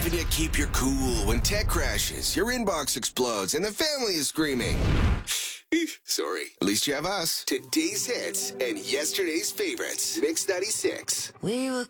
Helping you keep your cool when tech crashes, your inbox explodes, and the family is screaming. Sorry. At least you have us. Today's hits and yesterday's favorites. Mix 96. We were